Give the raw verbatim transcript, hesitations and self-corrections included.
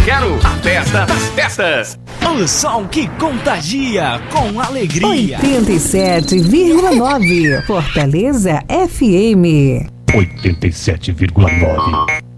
quero a festa das festas. O som que contagia com alegria. oitenta e sete vírgula nove Fortaleza F M. oitenta e sete vírgula nove